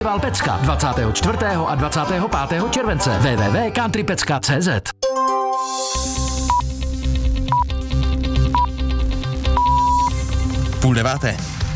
Pecka 24. a 25. července www.countrypecka.cz. Půl deváté.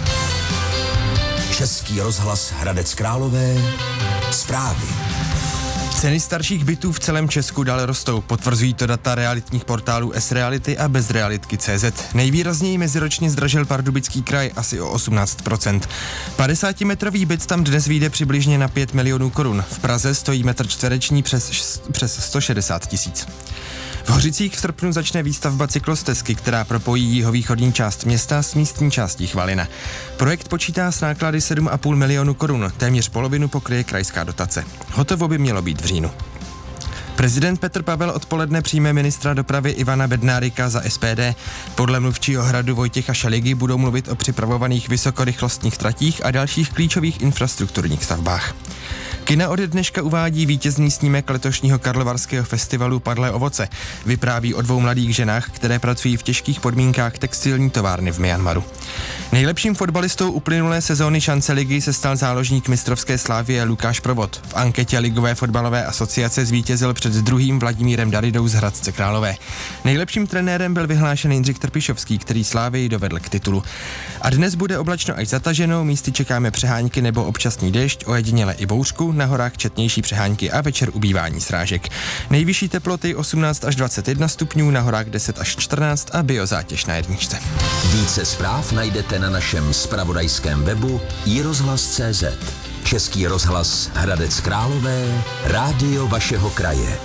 Český rozhlas Hradec Králové. Zprávy. Ceny starších bytů v celém Česku dále rostou, potvrzují to data realitních portálů S-Reality a Bezrealitky.cz. Nejvýrazněji meziročně zdražil Pardubický kraj asi o 18%. 50-metrový byt tam dnes vyjde přibližně na 5 milionů korun. V Praze stojí metr čtvereční přes 160 tisíc. V Hořicích v srpnu začne výstavba cyklostezky, která propojí jihovýchodní část města s místní částí Chvalina. Projekt počítá s náklady 7,5 milionu korun, téměř polovinu pokryje krajská dotace. Hotovo by mělo být v říjnu. Prezident Petr Pavel odpoledne přijme ministra dopravy Ivana Bednárika za SPD. Podle mluvčího Hradu Vojtěcha Šeligy budou mluvit o připravovaných vysokorychlostních tratích a dalších klíčových infrastrukturních stavbách. Kina ode dneška uvádí vítězný snímek letošního karlovarského festivalu Padlé ovoce. Vypráví o 2 mladých ženách, které pracují v těžkých podmínkách textilní továrny v Myanmaru. Nejlepším fotbalistou uplynulé sezóny šance ligy se stal záložník mistrovské Slavie Lukáš Provod. V anketě Ligové fotbalové asociace zvítězil před druhým Vladimírem Daridou z Hradce Králové. Nejlepším trenérem byl vyhlášen Jindřich Trpišovský, který Slavii dovedl k titulu. A dnes bude oblačno až zataženo, místy čekáme přehánky nebo občasný déšť, ojediněle i bouřku, na horách četnější přehánky a večer ubývání srážek. Nejvyšší teploty 18 až 21 stupňů, na horách 10 až 14 a biozátěž na jedničce. Více zpráv najdete na našem zpravodajském webu iRozhlas.cz. Český rozhlas Hradec Králové, rádio vašeho kraje.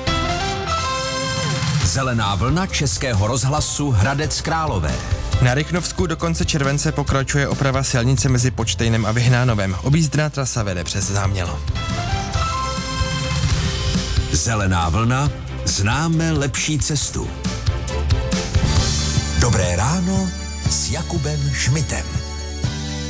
Zelená vlna Českého rozhlasu Hradec Králové. Na Rychnovsku do konce července pokračuje oprava silnice mezi Počtejnem a Vyhnánovem. Objízdná trasa vede přes Zámělo. Zelená vlna, známe lepší cestu. Dobré ráno s Jakubem Šmitem.